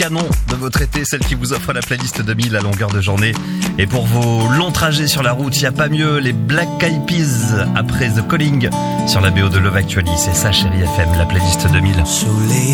canon de votre été, celle qui vous offre la playlist 2000 à longueur de journée. Et pour vos longs trajets sur la route, il n'y a pas mieux, les Black Eyed Peas après The Calling sur la BO de Love Actually. C'est ça, Chérie FM, la playlist 2000.